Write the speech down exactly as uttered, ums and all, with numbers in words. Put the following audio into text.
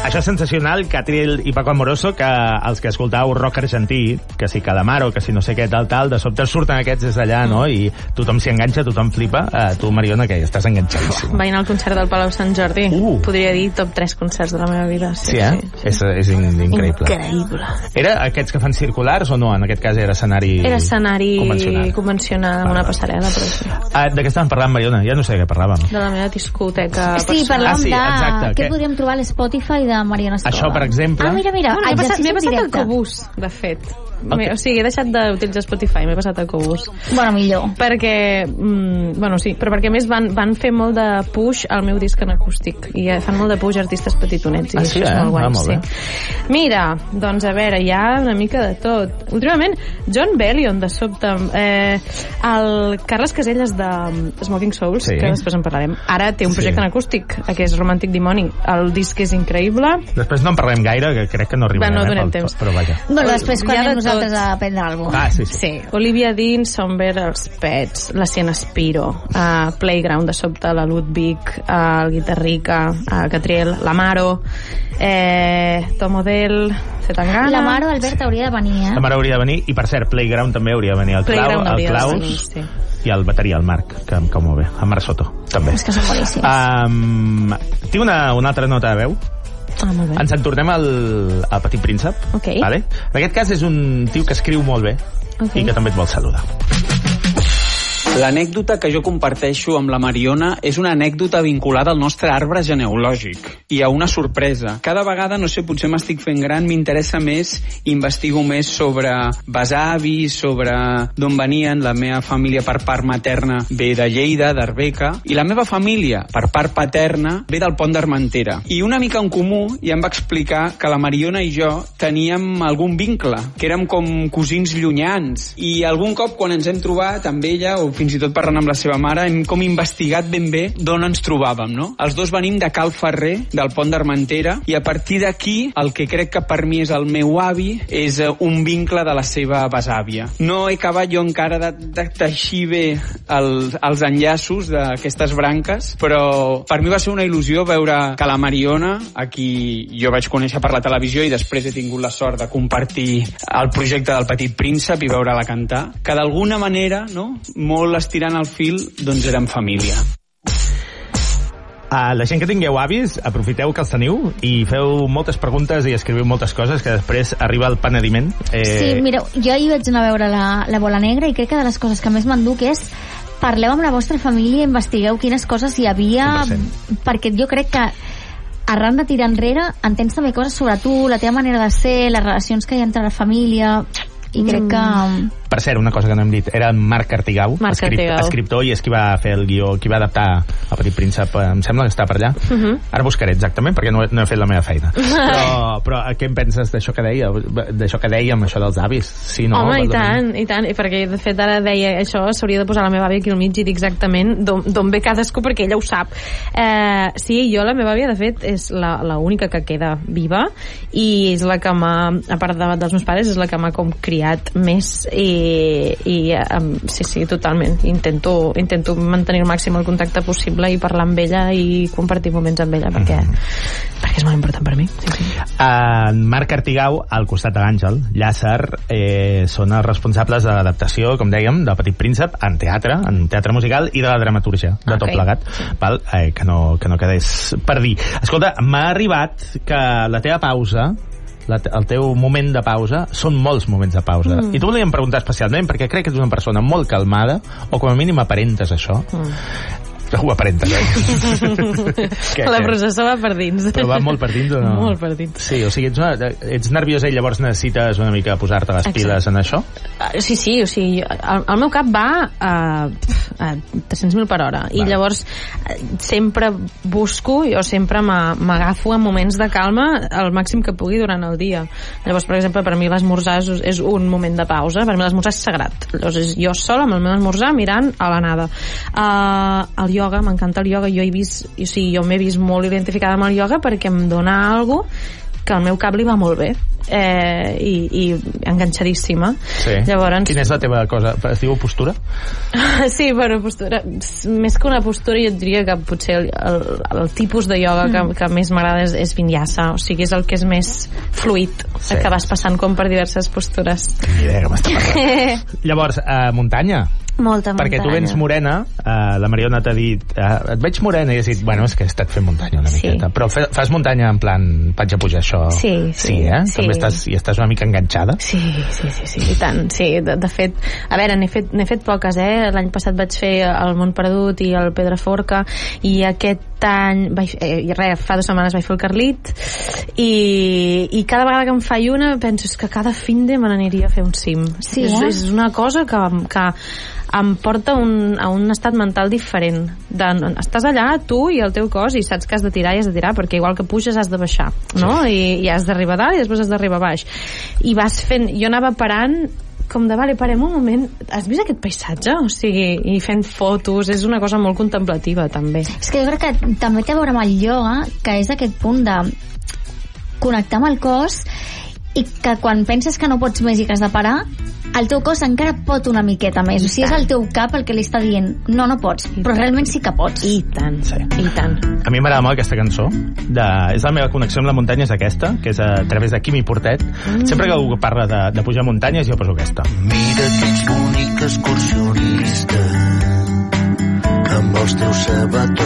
això és sensacional, Catriel i Paco Amoroso, que els que escoltau rock argentí, que si Calamaro, que si no sé què, tal, tal, de sobte surten aquests des d'allà, no? I tothom s'hi enganxa, tothom flipa. Uh, tu, Mariona, que estàs enganxadíssima. Vaig anar al concert del Palau Sant Jordi. Uh. Podria dir top tres concerts de la meva vida. Sí, sí, eh? Sí, sí. És, és increïble. Increïble. Era aquests que fan circulars o no? En aquest cas era escenari... Era escenari convencional, convencional amb una passarel·la, però sí. Uh, de què estàvem parlant, Mariona? Ja no sé de què parlàvem. De la meva discoteca Sí, parlàvem ah, sí, de exacte, què que... podríem trobar a l'Spotify de Mariona Escola. Això, per exemple... Ah, mira, mira, bueno, m'he passat, m'he passat el directe. Cobús, de fet. Okay. O sigui, he deixat d'utilitzar Spotify, m'he passat a Cobús. Bueno, millor. Perquè, mm, bueno, sí, però perquè més van, van fer molt de push al meu disc en acústic. I fan molt de push artistes petitonets. I ah, sí, això eh? és molt guai, ah, molt sí. bé. Mira, doncs a veure, hi ha una mica de tot. Últimament, John Bellion, de sobte, eh, el Carles Casellas de Smoking Souls, sí. que després en parlarem, ara té un projecte sí. en acústic, que és Romantic Dimoni. El disc és increïble. Després no en parlem gaire, que crec que no arribarem. Va, no donem eh, temps. Però vaja. Bueno, després quan anem nosaltres a aprendre Ah, sí, sí. sí. Olivia Dean, Somber, els Pets, la Siena Spiro, uh, Playground, de sobte, la Ludwig, uh, el Guitarrica, uh, Catriel, l'Amaro, eh, Tomodel, Zetangana... L'Amaro, Albert, hauria de venir, eh? L'Amaro hauria de venir, i per cert, Playground també hauria de venir. El, Clau, el Claus sí. i el bateria, el Marc, que em cau molt bé. El Marc Soto, també. És que són boníssims. Um, tinc una, una altra nota de veu. Ah, molt bé. Ens en tornem al, al Petit Príncep. Okay. Vale? En aquest cas és un tio que escriu molt bé okay. i que també et vol saludar. L'anècdota que jo comparteixo amb la Mariona és una anècdota vinculada al nostre arbre genealògic i a una sorpresa. Cada vegada, no sé, potser m'estic fent gran, m'interessa més, investigo més sobre besavis, sobre d'on venien. La meva família per part materna ve de Lleida, d'Arbeca, i la meva família per part paterna ve del Pont d'Armentera. I una mica en comú ja em va explicar que la Mariona i jo teníem algun vincle, que érem com cosins llunyans. I algun cop, quan ens hem trobat amb ella, o fins i tot parlant amb la seva mare, hem com investigat ben bé d'on ens trobàvem, no? Els dos venim de Cal Ferrer, del Pont d'Armentera, i a partir d'aquí, el que crec que per mi és el meu avi, és un vincle de la seva besàvia. No he acabat jo encara de, de teixir bé el, els enllaços d'aquestes branques, però per mi va ser una il·lusió veure que la Mariona, a qui jo vaig conèixer per la televisió i després he tingut la sort de compartir el projecte del Petit Príncep i veure-la cantar, que d'alguna manera, no?, molt estirant el fil, doncs érem família. Uh, la gent que tingueu avis, aprofiteu que els teniu i feu moltes preguntes i escriviu moltes coses, que després arriba el penediment. Eh... Sí, mira, jo ahir vaig anar a veure la, la Bola Negra i crec que de les coses que més m'enduc és parleu amb la vostra família, investigueu quines coses hi havia, cent per cent. Perquè jo crec que arran de tirar enrere entens també coses sobre tu, la teva manera de ser, les relacions que hi ha entre la família, i crec que... Per cert, una cosa que no hem dit, era Marc Artigau, Marc escript, Artigau. escriptor, i és qui va fer el guió, qui va adaptar el Petit Príncep, em sembla que està per allà. Uh -huh. Ara buscaré exactament, perquè no he, no he fet la meva feina. Però, però què em penses d'això que deia, d'això que dèiem, això dels avis? Sí, no? Home, i tant, i tant, i perquè de fet ara deia això, s'hauria de posar la meva àvia aquí al mig i dir exactament d'on ve cadascú, perquè ella ho sap. Eh, sí, jo la meva àvia, de fet, és la, la única que queda viva i és la que m'ha, a part de, dels meus pares, és la que m'ha com criat més i, i um, sí, sí, totalment intento, intento mantenir el màxim el contacte possible i parlar amb ella i compartir moments amb ella perquè, mm. perquè és molt important per mi. Sí, sí. Uh, Marc Artigau, al costat de l'Àngel Llàcer, eh, són els responsables de l'adaptació, com dèiem, del Petit Príncep en teatre, en teatre musical i de la dramatúrgia, de okay. tot plegat, val? Eh, que, no, que no quedés per dir. Escolta, m'ha arribat que la teva pausa, La, el teu moment de pausa, són molts moments de pausa. Mm. I t'ho volíem preguntar especialment perquè crec que ets una persona molt calmada, o com a mínim aparentes això. Mm. Ho aparentes, eh? que, la processó va per dins. Però va molt per dins o no? Molt per dins. Sí, o sigui, ets, una, ets nerviosa i llavors necessites una mica posar-te les Exacte. piles en això? Uh, sí, sí, o sigui, el, el meu cap va a, a tres-cents mil per hora. Va. I llavors sempre busco, jo sempre m'agafo en moments de calma el màxim que pugui durant el dia. Llavors, per exemple, per mi l'esmorzar és, és un moment de pausa. Per mi l'esmorzar és sagrat. Llavors, jo sola amb el meu esmorzar mirant a la nada. Uh, el ioga, m'encanta el ioga, jo he vist, o sigui, jo m'he vist molt identificada amb el ioga perquè em dona alguna que el meu cap li va molt bé, eh, i, i enganxadíssima. Sí. Llavors... Quina és la teva cosa? Es diu postura? Sí, bueno, postura. Més que una postura, jo diria que potser el, el, el tipus de ioga que, que més m'agrada és, és vinyasa, o sigui, és el que és més fluid, sí. Que vas passant com per diverses postures. Ni idea que m'està parlant. Llavors, eh, muntanya? Molta muntanya. Perquè tu vens morena, eh, la Mariona t'ha dit, eh, et veig morena, i has dit, bueno, és que he estat fent muntanya una sí. miqueta. Però fe, fas muntanya en plan, vaig a pujar això? Sí, sí. Sí, eh? Sí. També estàs, i estàs una mica enganxada? Sí, sí, sí, sí, i tant. Sí, de, de fet, a veure, n'he fet, n'he fet poques, eh? L'any passat vaig fer el Mont Perdut i el Pedraforca, i aquest any, vaig, eh, i res, fa dues setmanes vaig fer el Carlit, i, i cada vegada que em faig una penso és que cada fin de me n'aniria a fer un cim. Sí, és, eh? és una cosa que, que em porta un, a un estat mental diferent. De, estàs allà, tu i el teu cos, i saps que has de tirar i has de tirar, perquè igual que puges has de baixar, no? Sí. I, i has d'arribar a dalt i després has d'arribar a baix. I vas fent... Jo anava parant com de, vale, parem un moment, has vist aquest paisatge? O sigui, i fent fotos, és una cosa molt contemplativa, també. És que jo crec que també té a veure amb el ioga, que és aquest punt de connectar amb el cos, i que quan penses que no pots més i que has de parar, el teu cos encara pot una miqueta més. O sigui, és el teu cap el que li està dient no, no pots, però realment sí que pots. I tant, sí. I tant. A mi m'agrada molt aquesta cançó. De, és la meva connexió amb la muntanya, és aquesta, que és a través de Quimi Portet. Mm. Sempre que algú parla de, de pujar muntanyes, jo poso aquesta. Mira que ets bonic excursionista, amb els teus sabatons